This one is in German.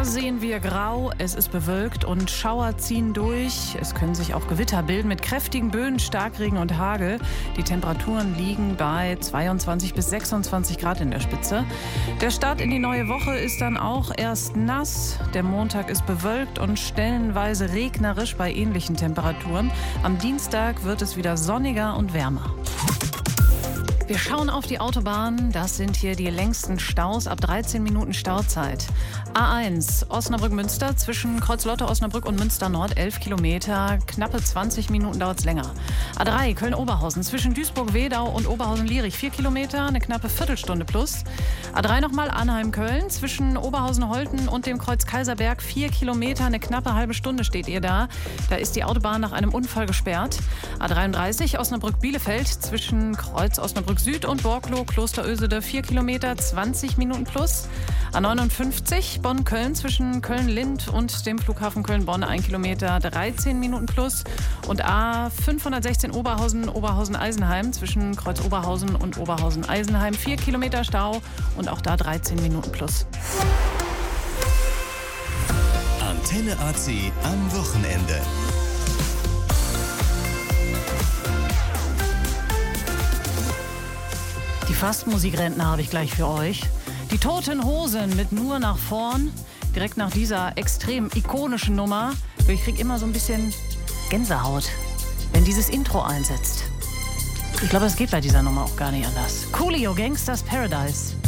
Wetter sehen wir grau, es ist bewölkt und Schauer ziehen durch. Es können sich auch Gewitter bilden mit kräftigen Böen, Starkregen und Hagel. Die Temperaturen liegen bei 22 bis 26 Grad in der Spitze. Der Start in die neue Woche ist dann auch erst nass. Der Montag ist bewölkt und stellenweise regnerisch bei ähnlichen Temperaturen. Am Dienstag wird es wieder sonniger und wärmer. Wir schauen auf die Autobahn. Das sind hier die längsten Staus ab 13 Minuten Stauzeit. A1 Osnabrück-Münster zwischen Kreuzlotte, Osnabrück und Münster Nord 11 Kilometer. Knappe 20 Minuten dauert es länger. A3 Köln-Oberhausen zwischen Duisburg-Wedau und Oberhausen-Lierich 4 Kilometer, eine knappe Viertelstunde plus. A3 nochmal Arnheim-Köln zwischen Oberhausen-Holten und dem Kreuz Kaiserberg 4 Kilometer, eine knappe halbe Stunde steht ihr da. Da ist die Autobahn nach einem Unfall gesperrt. A33 Osnabrück-Bielefeld zwischen Kreuz Osnabrück Süd und Borkloh, Klosterösede 4 Kilometer, 20 Minuten plus. A59 Bonn-Köln zwischen Köln-Lind und dem Flughafen Köln-Bonn 1 Kilometer, 13 Minuten plus. Und A516 Oberhausen, Oberhausen-Eisenheim zwischen Kreuz Oberhausen und Oberhausen-Eisenheim 4 Kilometer Stau und auch da 13 Minuten plus. Antenne AC am Wochenende. Die Fastmusikrentner habe ich gleich für euch. Die Toten Hosen mit Nur nach vorn. Direkt nach dieser extrem ikonischen Nummer. Ich kriege immer so ein bisschen Gänsehaut, wenn dieses Intro einsetzt. Ich glaube, es geht bei dieser Nummer auch gar nicht anders. Coolio, Gangsters Paradise.